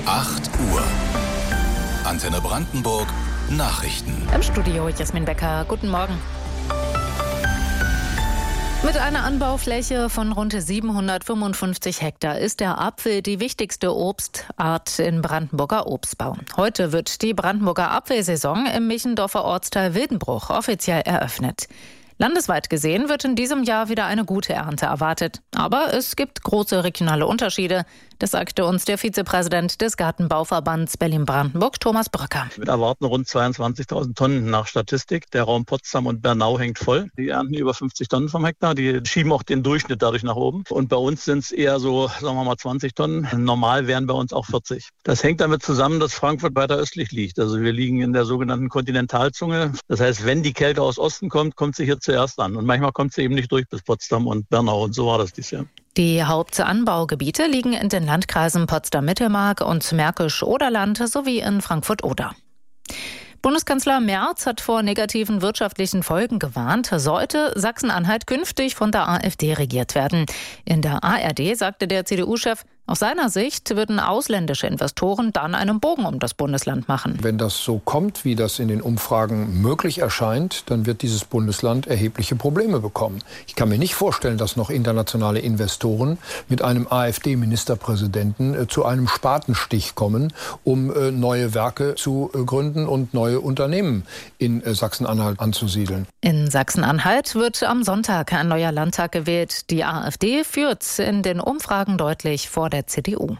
8 Uhr. Antenne Brandenburg Nachrichten. Im Studio Jasmin Becker. Guten Morgen. Mit einer Anbaufläche von rund 755 Hektar ist der Apfel die wichtigste Obstart im Brandenburger Obstbau. Heute wird die Brandenburger Apfelsaison im Michendorfer Ortsteil Wildenbruch offiziell eröffnet. Landesweit gesehen wird in diesem Jahr wieder eine gute Ernte erwartet. Aber es gibt große regionale Unterschiede. Das sagte uns der Vizepräsident des Gartenbauverbands Berlin-Brandenburg, Thomas Bröcker. Wir erwarten rund 22.000 Tonnen nach Statistik. Der Raum Potsdam und Bernau hängt voll. Die ernten über 50 Tonnen vom Hektar. Die schieben auch den Durchschnitt dadurch nach oben. Und bei uns sind es eher so, sagen wir mal, 20 Tonnen. Normal wären bei uns auch 40. Das hängt damit zusammen, dass Frankfurt weiter östlich liegt. Also wir liegen in der sogenannten Kontinentalzunge. Das heißt, wenn die Kälte aus Osten kommt, kommt sie hier zuerst an. Und manchmal kommt sie eben nicht durch bis Potsdam und Bernau. Und so war das dieses Jahr. Die Hauptanbaugebiete liegen in den Landkreisen Potsdam-Mittelmark und Märkisch-Oderland sowie in Frankfurt-Oder. Bundeskanzler Merz hat vor negativen wirtschaftlichen Folgen gewarnt, sollte Sachsen-Anhalt künftig von der AfD regiert werden. In der ARD sagte der CDU-Chef, aus seiner Sicht würden ausländische Investoren dann einen Bogen um das Bundesland machen. Wenn das so kommt, wie das in den Umfragen möglich erscheint, dann wird dieses Bundesland erhebliche Probleme bekommen. Ich kann mir nicht vorstellen, dass noch internationale Investoren mit einem AfD-Ministerpräsidenten zu einem Spatenstich kommen, um neue Werke zu gründen und neue Unternehmen in Sachsen-Anhalt anzusiedeln. In Sachsen-Anhalt wird am Sonntag ein neuer Landtag gewählt. Die AfD führt in den Umfragen deutlich vor der CDU.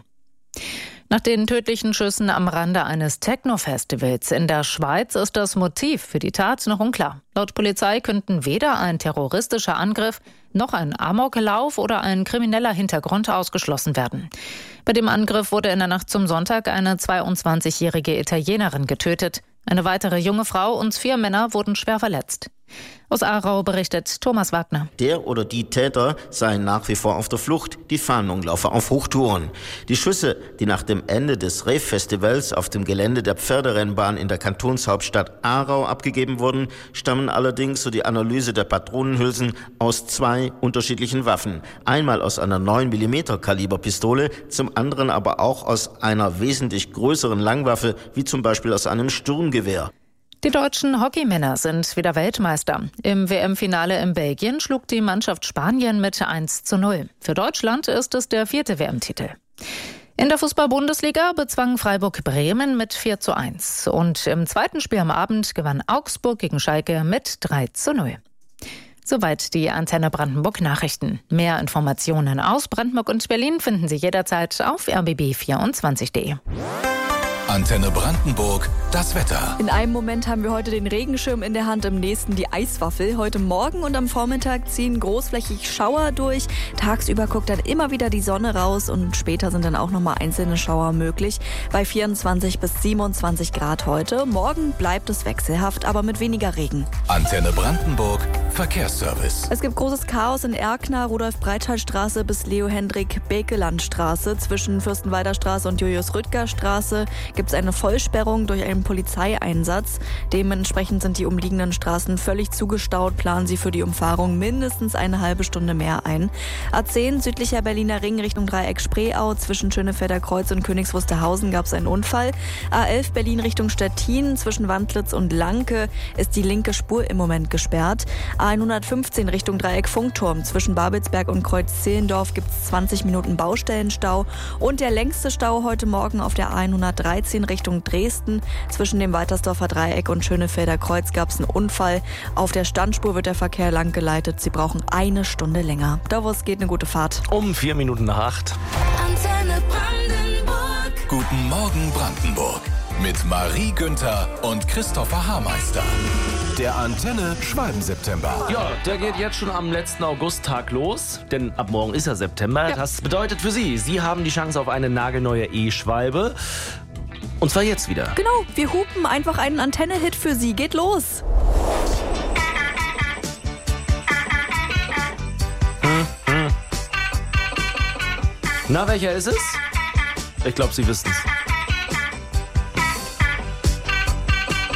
Nach den tödlichen Schüssen am Rande eines Techno-Festivals in der Schweiz ist das Motiv für die Tat noch unklar. Laut Polizei könnten weder ein terroristischer Angriff noch ein Amoklauf oder ein krimineller Hintergrund ausgeschlossen werden. Bei dem Angriff wurde in der Nacht zum Sonntag eine 22-jährige Italienerin getötet. Eine weitere junge Frau und 4 Männer wurden schwer verletzt. Aus Aarau berichtet Thomas Wagner. Der oder die Täter seien nach wie vor auf der Flucht. Die Fahndung laufe auf Hochtouren. Die Schüsse, die nach dem Ende des Rave-Festivals auf dem Gelände der Pferderennbahn in der Kantonshauptstadt Aarau abgegeben wurden, stammen allerdings, so die Analyse der Patronenhülsen, aus 2 unterschiedlichen Waffen. Einmal aus einer 9mm Kaliberpistole, zum anderen aber auch aus einer wesentlich größeren Langwaffe, wie zum Beispiel aus einem Sturmgewehr. Die deutschen Hockeymänner sind wieder Weltmeister. Im WM-Finale in Belgien schlug die Mannschaft Spanien mit 1:0. Für Deutschland ist es der 4. WM-Titel. In der Fußball-Bundesliga bezwang Freiburg Bremen mit 4:1. Und im zweiten Spiel am Abend gewann Augsburg gegen Schalke mit 3:0. Soweit die Antenne Brandenburg Nachrichten. Mehr Informationen aus Brandenburg und Berlin finden Sie jederzeit auf rbb24.de. Antenne Brandenburg, das Wetter. In einem Moment haben wir heute den Regenschirm in der Hand, im nächsten die Eiswaffel. Heute Morgen und am Vormittag ziehen großflächig Schauer durch. Tagsüber guckt dann immer wieder die Sonne raus und später sind dann auch nochmal einzelne Schauer möglich. Bei 24 bis 27 Grad heute. Morgen bleibt es wechselhaft, aber mit weniger Regen. Antenne Brandenburg, Verkehrsservice. Es gibt großes Chaos in Erkner, Rudolf-Breitscheid-Straße bis Leo-Hendrik-Bekeland-Straße. Zwischen Fürstenwalder Straße und Julius-Rüttger-Straße gibt es eine Vollsperrung durch einen Polizeieinsatz. Dementsprechend sind die umliegenden Straßen völlig zugestaut. Planen Sie für die Umfahrung mindestens eine halbe Stunde mehr ein. A10 südlicher Berliner Ring Richtung Dreieck Spreeau. Zwischen Schönefelder Kreuz und Königs Wusterhausen gab es einen Unfall. A11 Berlin Richtung Stettin. Zwischen Wandlitz und Lanke ist die linke Spur im Moment gesperrt. A115 Richtung Dreieck Funkturm. Zwischen Babelsberg und Kreuz-Zehlendorf gibt es 20 Minuten Baustellenstau. Und der längste Stau heute Morgen auf der A113 Richtung Dresden. Zwischen dem Waltersdorfer Dreieck und Schönefelder Kreuz gab es einen Unfall. Auf der Standspur wird der Verkehr lang geleitet. Sie brauchen eine Stunde länger. Da wo es geht, eine gute Fahrt. Um 4 Minuten nach 8. Antenne Brandenburg. Guten Morgen Brandenburg. Mit Marie Günther und Christopher Haarmeister. Der Antenne Schwalben-September. Ja, der geht jetzt schon am letzten Augusttag los, denn ab morgen ist ja September. Ja. Das bedeutet für Sie, Sie haben die Chance auf eine nagelneue E-Schwalbe. Und zwar jetzt wieder. Genau, wir hupen einfach einen Antenne-Hit für Sie. Geht los! Na, welcher ist es? Ich glaube, Sie wissen es.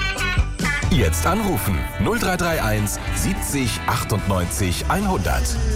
Jetzt anrufen 0331 70 98 100.